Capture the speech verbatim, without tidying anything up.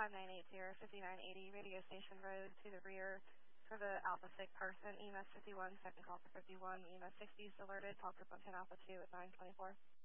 five nine eight zero, five nine eight zero, radio station road to the rear for the Alpha six person, E M S fifty-one, second call for fifty-one, E M S sixty is alerted, talk group on ten Alpha two at nine twenty-four.